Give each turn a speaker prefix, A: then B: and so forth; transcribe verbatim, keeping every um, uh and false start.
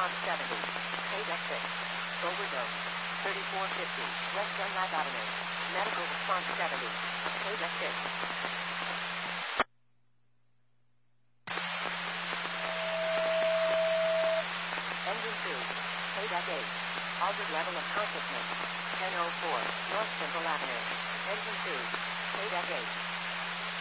A: response seventy. K-Deck six. Overdose. thirty-four fifty. West Dunlap Avenue. Medical response seventy. K-Deck six. Engine two. K-Deck eight. Altered level of consciousness. ten oh four. North Central Avenue. Engine two. K-Deck eight.